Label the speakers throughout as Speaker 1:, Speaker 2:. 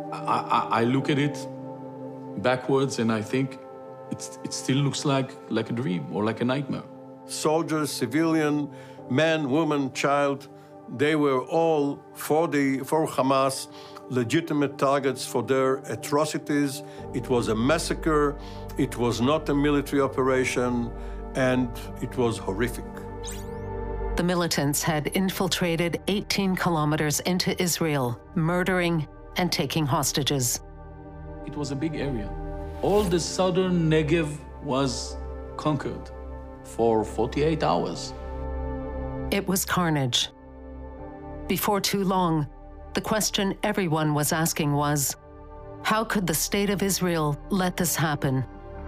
Speaker 1: I look at it backwards and I think it still looks like a dream or like a nightmare.
Speaker 2: Soldiers, civilian, man, woman, child, they were all for Hamas, legitimate targets for their atrocities. It was a massacre, it was not a military operation, and it was horrific.
Speaker 3: The militants had infiltrated 18 kilometers into Israel, murdering and taking hostages.
Speaker 1: It was a big area. All the southern Negev was conquered for 48 hours.
Speaker 3: It was carnage. Before too long, the question everyone was asking was, how could the state of Israel let this happen?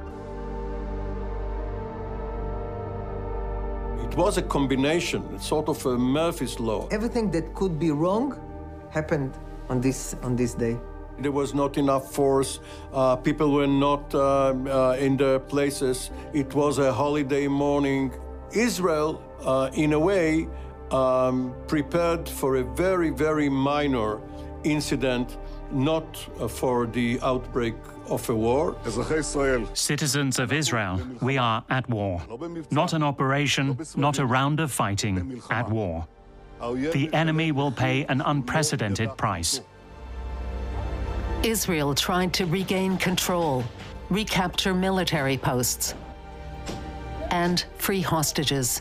Speaker 2: It was a combination, sort of a Murphy's Law.
Speaker 4: Everything that could be wrong happened on this day.
Speaker 2: There was not enough force. People were not in their places. It was a holiday morning. Israel, in a way, prepared for a very, very minor incident, not for the outbreak of a war.
Speaker 5: Citizens of Israel, we are at war. Not an operation, not a round of fighting, at war. The enemy will pay an unprecedented price.
Speaker 3: Israel tried to regain control, recapture military posts, and free hostages.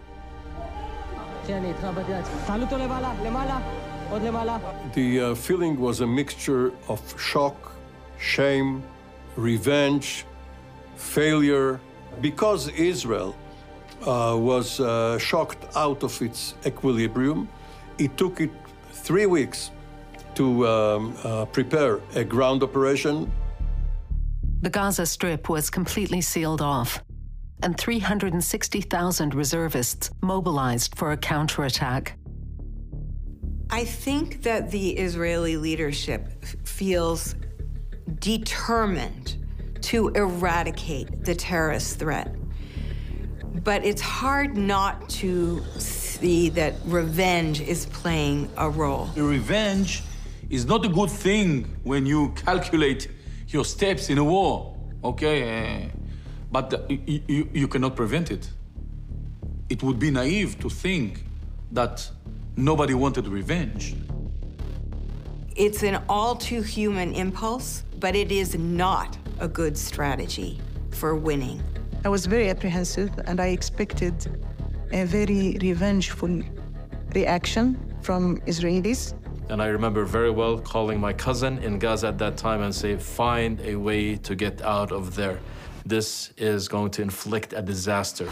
Speaker 2: The feeling was a mixture of shock, shame, revenge, failure. Because Israel was shocked out of its equilibrium, it took it 3 weeks to prepare a ground operation.
Speaker 3: The Gaza Strip was completely sealed off, and 360,000 reservists mobilized for a counterattack.
Speaker 6: I think that the Israeli leadership feels determined to eradicate the terrorist threat. But it's hard not to see that revenge is playing a role.
Speaker 1: The revenge is not a good thing when you calculate your steps in a war, okay? But you cannot prevent it. It would be naive to think that nobody wanted revenge.
Speaker 6: It's an all too human impulse, but it is not a good strategy for winning.
Speaker 7: I was very apprehensive, and I expected a very revengeful reaction from Israelis.
Speaker 8: And I remember very well calling my cousin in Gaza at that time and say, find a way to get out of there. This is going to inflict a disaster.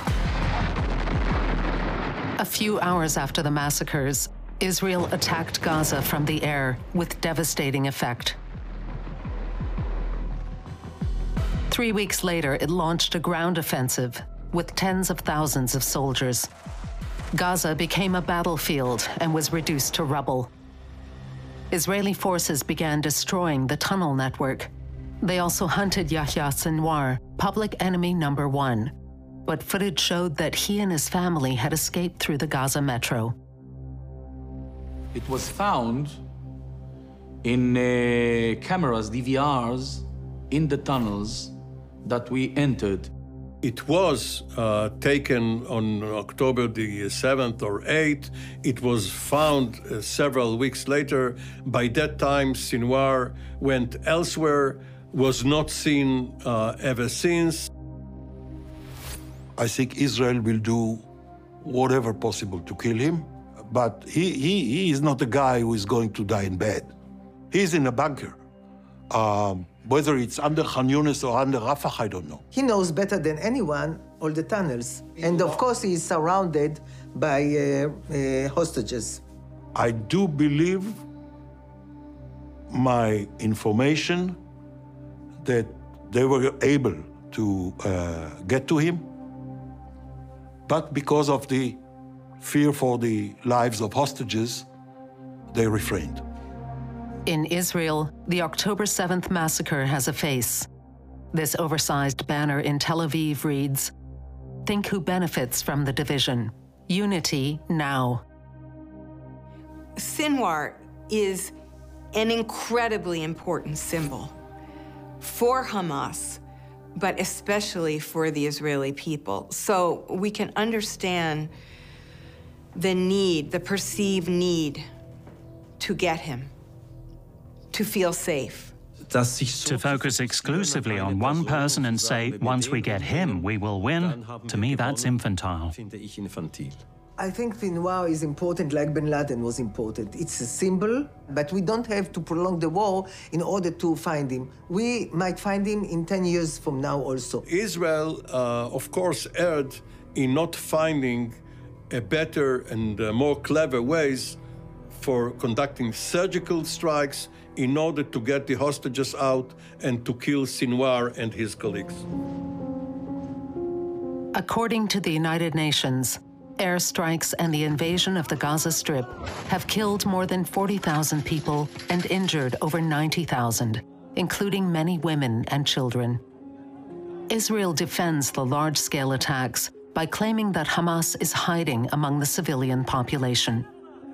Speaker 3: A few hours after the massacres, Israel attacked Gaza from the air with devastating effect. 3 weeks later, it launched a ground offensive with tens of thousands of soldiers. Gaza became a battlefield and was reduced to rubble. Israeli forces began destroying the tunnel network. They also hunted Yahya Sinwar, public enemy number 1. But footage showed that he and his family had escaped through the Gaza metro.
Speaker 1: It was found in cameras, DVRs, in the tunnels that we entered.
Speaker 2: It was taken on October the 7th or 8th. It was found several weeks later. By that time, Sinwar went elsewhere, was not seen ever since.
Speaker 9: I think Israel will do whatever possible to kill him, but he is not a guy who is going to die in bed. He's in a bunker. Whether it's under Khan Yunis or under Rafah, I don't know.
Speaker 4: He knows better than anyone all the tunnels. And of course, he is surrounded by hostages.
Speaker 9: I do believe my information that they were able to get to him, but because of the fear for the lives of hostages, they refrained.
Speaker 3: In Israel, the October 7th massacre has a face. This oversized banner in Tel Aviv reads, "Think who benefits from the division. Unity now."
Speaker 6: Sinwar is an incredibly important symbol for Hamas, but especially for the Israeli people. So we can understand the need, the perceived need to get him, to feel safe.
Speaker 5: To focus exclusively on one person and say, once we get him, we will win, to me that's infantile.
Speaker 4: I think Sinwar is important like Bin Laden was important. It's a symbol, but we don't have to prolong the war in order to find him. We might find him in 10 years from now also.
Speaker 2: Israel, of course, erred in not finding a better and more clever ways for conducting surgical strikes in order to get the hostages out and to kill Sinwar and his colleagues.
Speaker 3: According to the United Nations, airstrikes and the invasion of the Gaza Strip have killed more than 40,000 people and injured over 90,000, including many women and children. Israel defends the large-scale attacks by claiming that Hamas is hiding among the civilian population.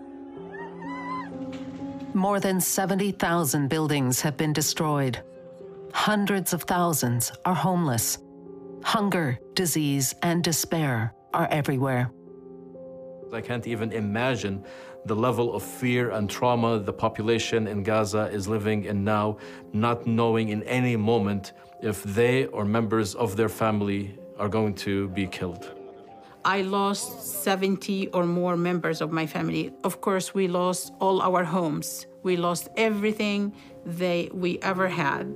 Speaker 3: More than 70,000 buildings have been destroyed. Hundreds of thousands are homeless. Hunger, disease, and despair are everywhere.
Speaker 8: I can't even imagine the level of fear and trauma the population in Gaza is living in now, not knowing in any moment if they or members of their family are going to be killed.
Speaker 10: I lost 70 or more members of my family. Of course, we lost all our homes. We lost everything we ever had.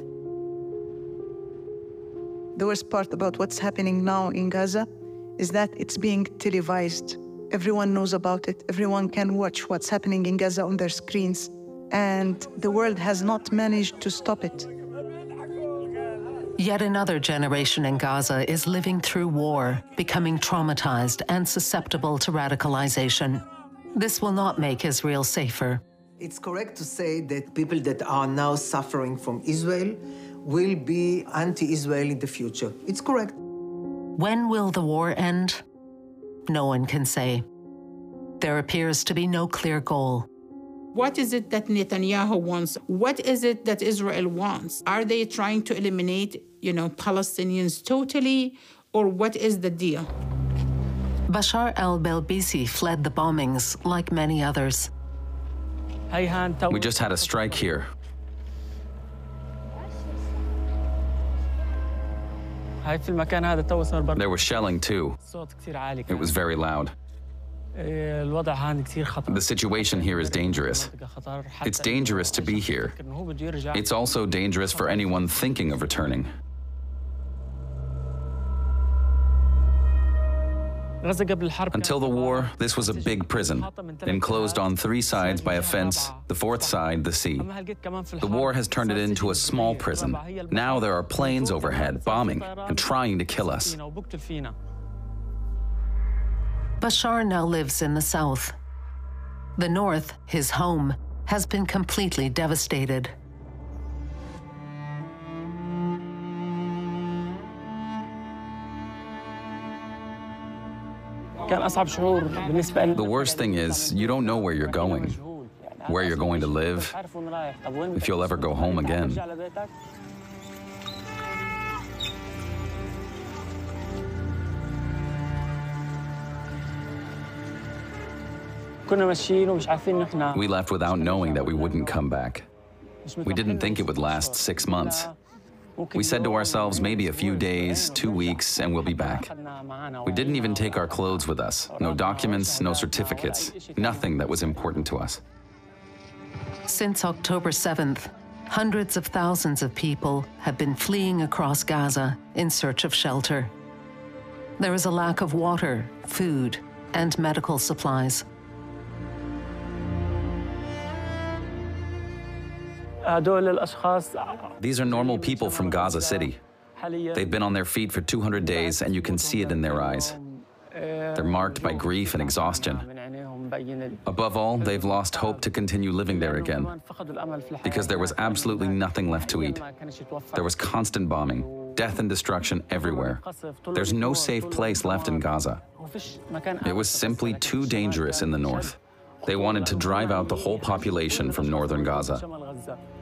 Speaker 7: The worst part about what's happening now in Gaza is that it's being televised. Everyone knows about it. Everyone can watch what's happening in Gaza on their screens. And the world has not managed to stop it.
Speaker 3: Yet another generation in Gaza is living through war, becoming traumatized and susceptible to radicalization. This will not make Israel safer.
Speaker 4: It's correct to say that people that are now suffering from Israel will be anti-Israel in the future. It's correct.
Speaker 3: When will the war end? No one can say. There appears to be no clear goal.
Speaker 10: What is it that Netanyahu wants? What is it that Israel wants? Are they trying to eliminate, Palestinians totally, or what is the deal?
Speaker 3: Bashar al-Belbisi fled the bombings like many others.
Speaker 11: We just had a strike here. There was shelling too. It was very loud. The situation here is dangerous. It's dangerous to be here. It's also dangerous for anyone thinking of returning. Until the war, this was a big prison, enclosed on 3 sides by a fence, the 4th side the sea. The war has turned it into a small prison. Now there are planes overhead, bombing and trying to kill us.
Speaker 3: Bashar now lives in the south. The north, his home, has been completely devastated.
Speaker 11: The worst thing is, you don't know where you're going, where you're going to live, if you'll ever go home again. We left without knowing that we wouldn't come back. We didn't think it would last 6 months. We said to ourselves, maybe a few days, 2 weeks, and we'll be back. We didn't even take our clothes with us. No documents, no certificates, nothing that was important to us.
Speaker 3: Since October 7th, hundreds of thousands of people have been fleeing across Gaza in search of shelter. There is a lack of water, food, and medical supplies.
Speaker 11: These are normal people from Gaza City. They've been on their feet for 200 days, and you can see it in their eyes. They're marked by grief and exhaustion. Above all, they've lost hope to continue living there again, because there was absolutely nothing left to eat. There was constant bombing, death and destruction everywhere. There's no safe place left in Gaza. It was simply too dangerous in the north. They wanted to drive out the whole population from northern Gaza.
Speaker 12: غزة.